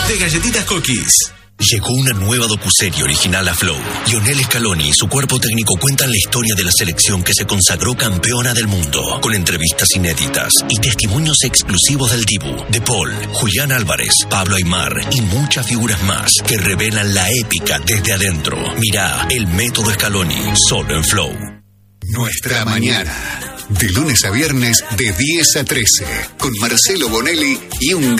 de Galletitas Cookies. Llegó una nueva docuserie original a Flow. Lionel Scaloni y su cuerpo técnico cuentan la historia de la selección que se consagró campeona del mundo, con entrevistas inéditas y testimonios exclusivos del Dibu, De Paul, Julián Álvarez, Pablo Aimar y muchas figuras más que revelan la épica desde adentro. Mirá El Método Scaloni, solo en Flow. Nuestra mañana, de lunes a viernes de 10 a 13, con Marcelo Bonelli y un